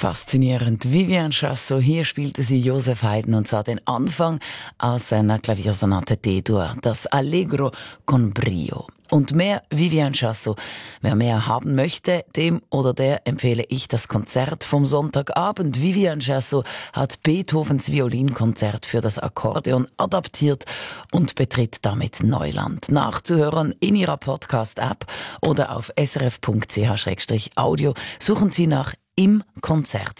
Faszinierend. Vivian Chassot, hier spielte sie Joseph Haydn und zwar den Anfang aus seiner Klaviersonate D-Dur, das Allegro con brio. Und mehr Vivian Chassot. Wer mehr haben möchte, dem oder der empfehle ich das Konzert vom Sonntagabend. Vivian Chassot hat Beethovens Violinkonzert für das Akkordeon adaptiert und betritt damit Neuland. Nachzuhören in ihrer Podcast-App oder auf srf.ch/audio. Suchen Sie nach Im Konzert.